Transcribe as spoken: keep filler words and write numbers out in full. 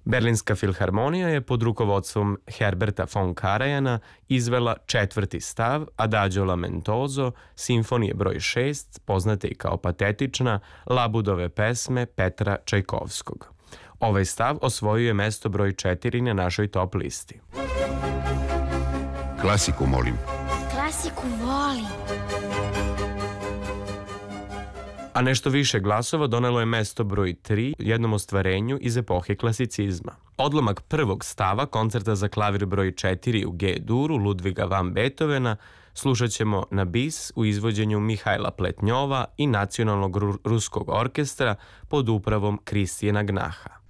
Berlinska filharmonija je pod rukovodstvom Herberta von Karajana izvela četvrti stav Adagio lamentoso simfonije broj šest, poznate i kao patetična, Labudove pesme Petra Čajkovskog. Ovaj stav osvojio je mesto broj četiri na našoj top listi. Klasiku molim. Klasiku volim. A nešto više glasova donelo je mesto broj tri jednom ostvarenju iz epohe klasicizma. Odlomak prvog stava koncerta za klavir broj četiri u G-duru Ludviga van Beethovena slušat ćemo na bis u izvođenju Mihajla Pletnjova i Nacionalnog ruskog orkestra pod upravom Kristijana Gnaha.